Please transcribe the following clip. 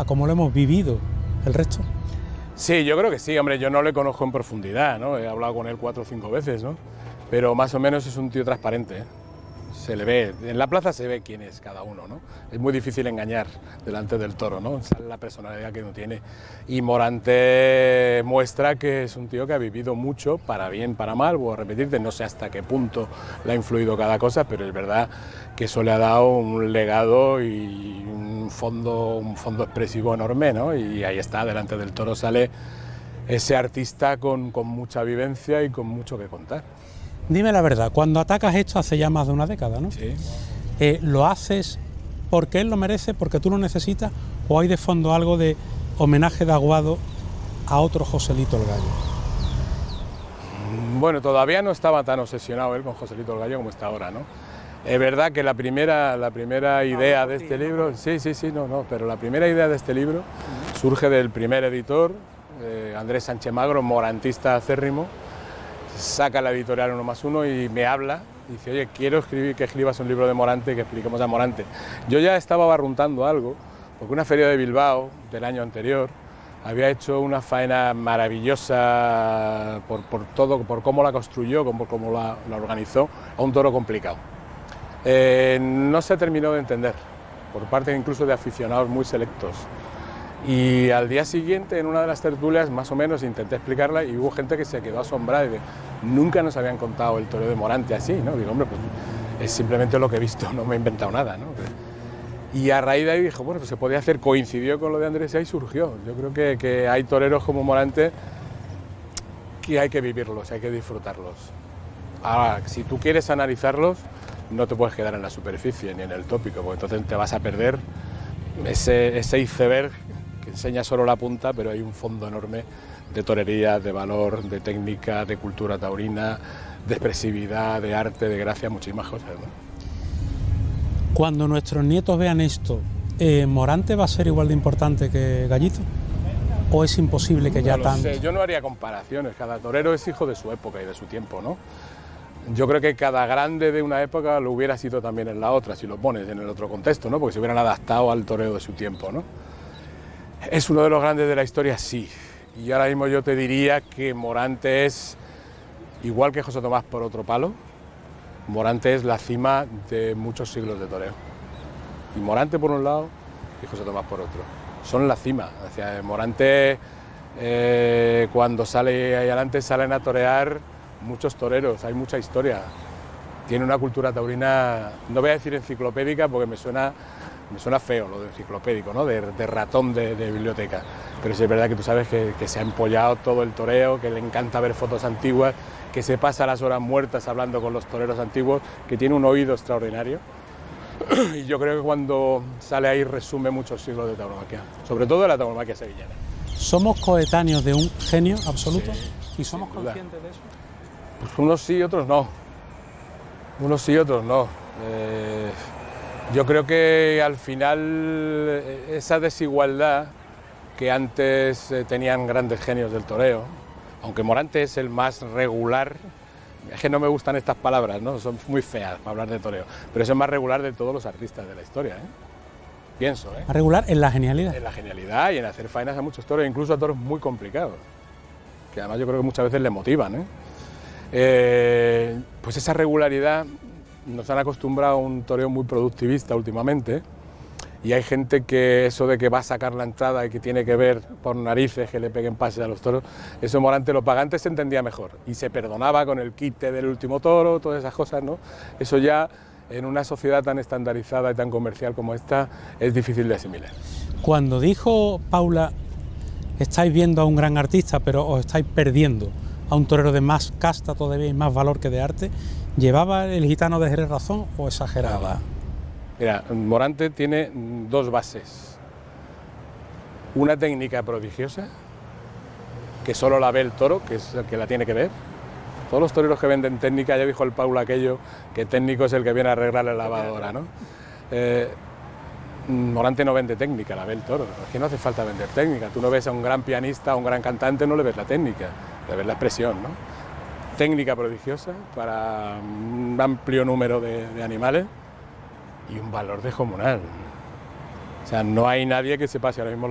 a cómo lo hemos vivido el resto. Sí, yo creo que sí, hombre, yo no le conozco en profundidad, ¿no? He hablado con él 4 o 5 veces, ¿no? Pero más o menos es un tío transparente, ¿eh? Se le ve, en la plaza se ve quién es cada uno, ¿no? Es muy difícil engañar delante del toro, ¿no? Sale la personalidad que uno tiene. Y Morante muestra que es un tío que ha vivido mucho, para bien, para mal, voy a repetirte, no sé hasta qué punto le ha influido cada cosa, pero es verdad que eso le ha dado un legado y un fondo expresivo enorme, ¿no? Y ahí está, delante del toro sale ese artista con mucha vivencia y con mucho que contar. Dime la verdad, cuando atacas esto hace ya más de una década, ¿no? Sí. ¿Lo haces porque él lo merece, porque tú lo necesitas, o hay de fondo algo de homenaje de Aguado a otro Joselito el Gallo? Bueno, todavía no estaba tan obsesionado él con Joselito el Gallo como está ahora, ¿no? Es verdad que la primera idea de este libro, pero la primera idea de este libro surge del primer editor, Andrés Sánchez Magro, morantista acérrimo. Saca la editorial 1+1 y me habla, y dice, oye, quiero que escribas un libro de Morante, que expliquemos a Morante. Yo ya estaba barruntando algo, porque una feria de Bilbao del año anterior había hecho una faena maravillosa por todo, por cómo la construyó, por cómo la organizó, a un toro complicado. No se terminó de entender, por parte incluso de aficionados muy selectos. Y al día siguiente, en una de las tertulias, más o menos, intenté explicarla y hubo gente que se quedó asombrada y de, nunca nos habían contado el toreo de Morante así, ¿no? Digo, hombre, pues es simplemente lo que he visto, no me he inventado nada, ¿no? Y a raíz de ahí dijo, bueno, pues se podía hacer, coincidió con lo de Andrés y ahí surgió. Yo creo que hay toreros como Morante que hay que vivirlos, hay que disfrutarlos. Ahora, si tú quieres analizarlos, no te puedes quedar en la superficie ni en el tópico, porque entonces te vas a perder ese iceberg que enseña solo la punta, pero hay un fondo enorme de torería, de valor, de técnica, de cultura taurina, de expresividad, de arte, de gracia, muchísimas cosas, ¿no? Cuando nuestros nietos vean esto, ¿Morante va a ser igual de importante que Gallito? ¿O es imposible que ya no tanto? Sé, yo no haría comparaciones, cada torero es hijo de su época y de su tiempo, ¿no? Yo creo que cada grande de una época lo hubiera sido también en la otra, si lo pones en el otro contexto, ¿no? Porque se hubieran adaptado al toreo de su tiempo, ¿no? ¿Es uno de los grandes de la historia? Sí. Y ahora mismo yo te diría que Morante es, igual que José Tomás por otro palo, Morante es la cima de muchos siglos de toreo. Y Morante por un lado y José Tomás por otro. Son la cima. O sea, Morante, cuando sale ahí adelante, salen a torear muchos toreros, hay mucha historia. Tiene una cultura taurina, no voy a decir enciclopédica porque me suena feo lo de enciclopédico, ¿no? De ratón de biblioteca. Pero sí es verdad que tú sabes que se ha empollado todo el toreo, que le encanta ver fotos antiguas, que se pasa las horas muertas hablando con los toreros antiguos, que tiene un oído extraordinario. Y yo creo que cuando sale ahí resume muchos siglos de tauromaquia, sobre todo de la tauromaquia sevillana. ¿Somos coetáneos de un genio absoluto? Sí, ¿Y somos conscientes de eso? Pues unos sí y otros no. Unos sí y otros no. Yo creo que al final esa desigualdad que antes tenían grandes genios del toreo, aunque Morante es el más regular, es que no me gustan estas palabras, ¿no? Son muy feas para hablar de toreo, pero es el más regular de todos los artistas de la historia, ¿eh? Pienso, ¿eh? Más regular en la genialidad. En la genialidad y en hacer faenas a muchos toros, incluso a toros muy complicados, que además yo creo que muchas veces le motivan, ¿eh? Pues esa regularidad nos han acostumbrado a un toreo muy productivista últimamente, y hay gente que eso de que va a sacar la entrada y que tiene que ver por narices que le peguen pases a los toros, eso Morante lo paga. Antes se entendía mejor y se perdonaba con el quite del último toro, todas esas cosas, ¿no? Eso ya en una sociedad tan estandarizada y tan comercial como esta es difícil de asimilar. Cuando dijo Paula, estáis viendo a un gran artista, pero os estáis perdiendo a un torero de más casta todavía y más valor que de arte, ¿llevaba el gitano de Jerez razón o exageraba? Mira, Morante tiene dos bases. Una técnica prodigiosa, que solo la ve el toro, que es el que la tiene que ver. Todos los toreros que venden técnica, ya dijo el Paula aquello, que técnico es el que viene a arreglar la lavadora, ¿no? Morante no vende técnica, la ve el toro. Es que no hace falta vender técnica. Tú no ves a un gran pianista, a un gran cantante, no le ves la técnica, le ves la expresión, ¿no? Técnica prodigiosa para un amplio número de animales y un valor descomunal. O sea, no hay nadie que se pase ahora mismo